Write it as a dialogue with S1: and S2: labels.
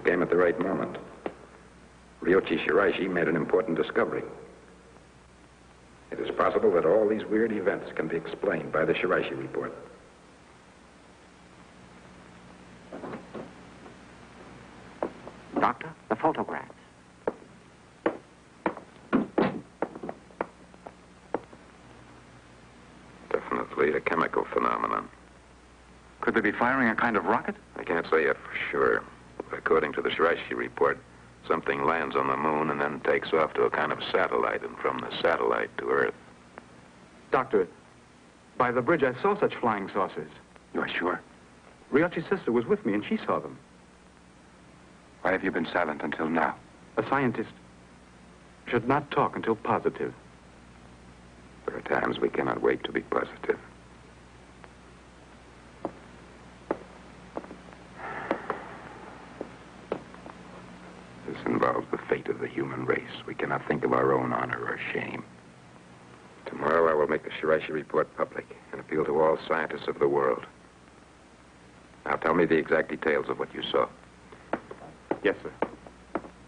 S1: came at the right moment. Ryochi Shiraishi made an important discovery. It is possible that all these weird events can be explained by the Shiraishi report.
S2: Doctor, the photographs.
S1: Definitely a chemical phenomenon.
S3: Could they be firing a kind of rocket?
S1: I can't say it for sure. But according to the Shiraishi report, something lands on the moon and then takes off to a kind of satellite, and from the satellite to Earth.
S3: Doctor, by the bridge I saw such flying saucers.
S2: You are sure?
S3: Ryochi's sister was with me and she saw them.
S2: Why have you been silent until now?
S3: A scientist should not talk until positive.
S1: There are times we cannot wait to be positive. This involves the fate of the human race. We cannot think of our own honor or shame. Tomorrow I will make the Shiraishi report public and appeal to all scientists of the world. Now tell me the exact details of what you saw.
S3: Yes, sir.